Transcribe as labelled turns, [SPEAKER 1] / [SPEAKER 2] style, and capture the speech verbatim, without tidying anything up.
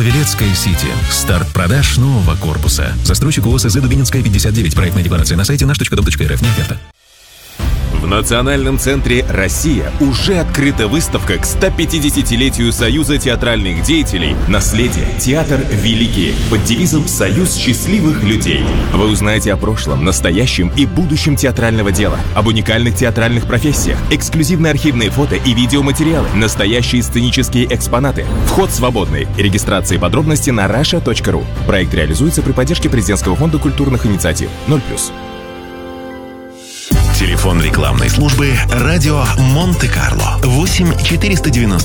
[SPEAKER 1] Павелецкая Сити. Старт продаж нового корпуса. Застройщик ООО СЗ Дубининская, пятьдесят девять. Проектная декларация на сайте наш точка дом точка эр эф. Не оферта.
[SPEAKER 2] В Национальном центре «Россия» уже открыта выставка к сто пятидесятилетию Союза театральных деятелей «Наследие. Театр великий» под девизом «Союз счастливых людей». Вы узнаете о прошлом, настоящем и будущем театрального дела, об уникальных театральных профессиях, эксклюзивные архивные фото и видеоматериалы, настоящие сценические экспонаты. Вход свободный. Регистрация и подробности на раша точка ру. Проект реализуется при поддержке Президентского фонда культурных инициатив. ноль плюс.
[SPEAKER 3] Телефон рекламной службы «Радио Монте-Карло» восемь четыреста девяносто